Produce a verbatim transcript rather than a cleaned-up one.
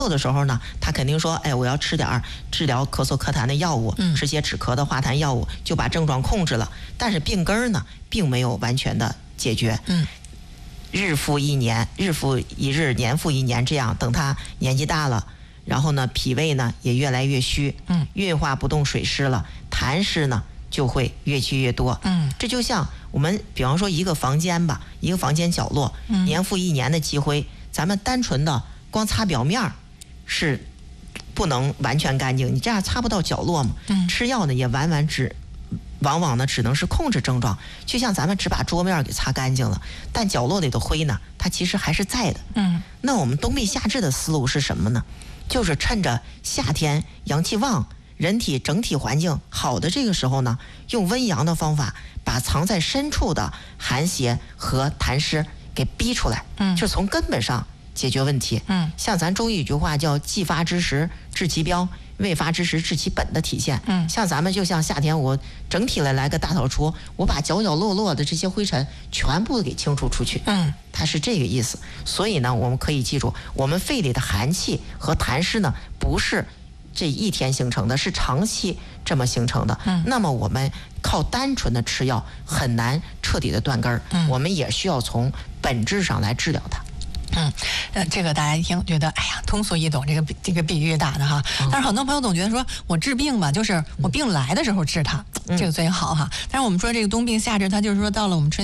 的时候呢，他肯定说，哎，我要吃点治疗咳嗽咳痰的药物， 嗯、 吃些止咳的化痰药物，就把症状控制了。但是病根儿呢，并没有完全的解决。 嗯， 日复一年，日复一日，年复一年，这样等他年纪大了，然后呢，脾胃呢也越来越虚， 嗯， 运化不动水湿了，痰湿呢就会越积越多。 嗯， 这就像我们比方说一个房间吧，一个房间角落， 嗯、 年复一年的积灰，咱们单纯的光擦表面是不能完全干净，你这样擦不到角落嘛。 嗯， 吃药呢也往往只往往呢只能是控制症状，就像咱们只把桌面给擦干净了，但角落里的灰呢，它其实还是在的。 嗯， 那我们冬病夏治的思路是什么呢？就是趁着夏天阳气旺，人体整体环境好的这个时候呢，用温阳的方法，把藏在深处的寒邪和痰湿给逼出来， 嗯， 就从根本上解决问题。 嗯， 像咱中医有句话叫既发之时治其标，未发之时治其本的体现。 嗯， 像咱们就像夏天，我整体来来个大扫除，我把角角落落的这些灰尘全部给清除出去。 嗯， 它是这个意思。所以呢，我们可以记住，我们肺里的寒气和痰湿呢，不是这一天形成的，是长期这么形成的。 嗯， 那么我们靠单纯的吃药很难彻底的断根儿。 嗯， 我们也需要从本质上来治疗它。 嗯，呃，这个大家一听觉得，哎呀，通俗易懂，这个这个比喻打的哈。 嗯、 但是很多朋友总觉得说，我治病吧，就是我病来的时候治它， 嗯、 这个最好哈。但是我们说这个冬病夏治，它就是说到了我们春。